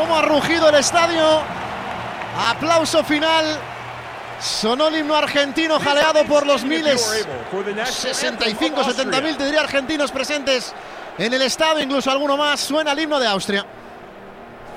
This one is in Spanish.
cómo ha rugido el estadio. Aplauso final. Sonó el himno argentino jaleado por los miles, 65, 70 mil, te diría, argentinos presentes en el estadio, incluso alguno más. Suena el himno de Austria.